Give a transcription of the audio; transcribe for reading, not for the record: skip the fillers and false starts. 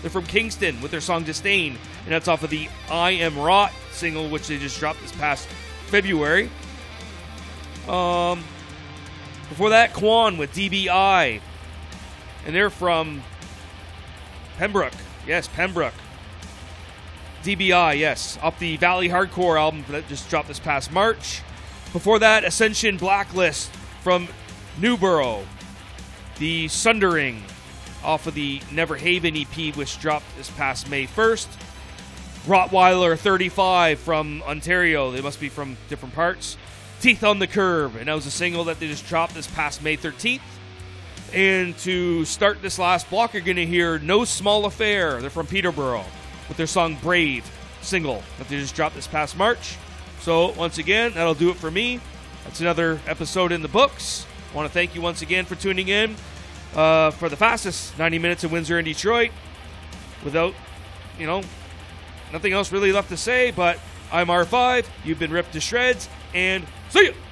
They're from Kingston with their song Disdain, and that's off of the I Am Rot single, which they just dropped this past February. Before that, Quan with DBI, and they're from Pembroke. Yes, Pembroke. DBI, yes, off the Valley Hardcore album that just dropped this past March. Before that, Ascension Blacklist from Newborough. The Sundering off of the Never Haven EP, which dropped this past May 1st. Rottweiler 35 from Ontario. They must be from different parts. Teeth on the Curb, and that was a single that they just dropped this past May 13th. And to start this last block, you're going to hear No Small Affair. They're from Peterborough with their song Brave single that they just dropped this past March. So once again, that'll do it for me. That's another episode in the books. I want to thank you once again for tuning in for the fastest 90 minutes in Windsor and Detroit. Without, nothing else really left to say, but I'm R5. You've been ripped to shreds, and see ya!